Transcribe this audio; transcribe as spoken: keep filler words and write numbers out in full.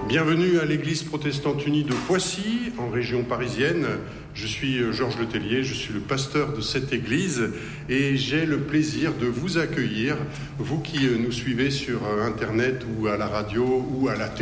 Bienvenue à l'église protestante unie de Poissy, en région parisienne. Je suis Georges Letellier, je suis le pasteur de cette église et j'ai le plaisir de vous accueillir, vous qui nous suivez sur Internet ou à la radio ou à la télévision.